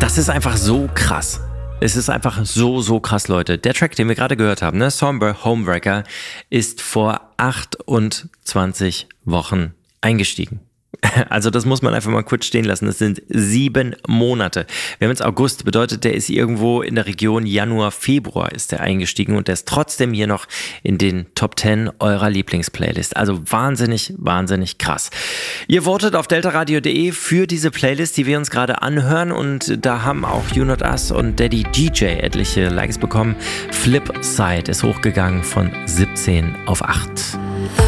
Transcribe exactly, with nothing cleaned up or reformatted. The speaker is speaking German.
Das ist einfach so krass. Es ist einfach so, so krass, Leute. Der Track, den wir gerade gehört haben, ne, Somber Homewrecker, ist vor achtundzwanzig Wochen eingestiegen. Also das muss man einfach mal kurz stehen lassen. Das sind sieben Monate. Wir haben jetzt August, bedeutet, der ist irgendwo in der Region Januar, Februar ist der eingestiegen und der ist trotzdem hier noch in den Top zehn eurer Lieblingsplaylist. Also wahnsinnig, wahnsinnig krass. Ihr votet auf deltaradio punkt de für diese Playlist, die wir uns gerade anhören, und da haben auch You Not Us und Daddy D J etliche Likes bekommen. Flipside ist hochgegangen von siebzehn auf acht.